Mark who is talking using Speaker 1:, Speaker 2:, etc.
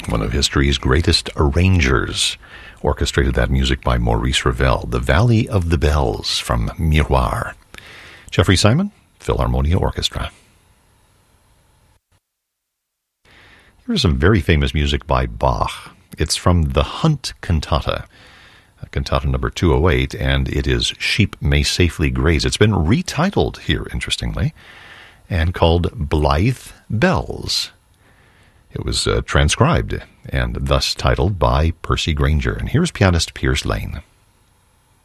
Speaker 1: one of history's greatest arrangers. Orchestrated that music by Maurice Ravel, The Valley of the Bells from Miroir. Jeffrey Simon, Philharmonia Orchestra. Here's some very famous music by Bach. It's from the Hunt Cantata, cantata number 208, and it is Sheep May Safely Graze. It's been retitled here, interestingly, and called Blithe Bells. It was transcribed and thus titled by Percy Grainger. And here's pianist Piers Lane.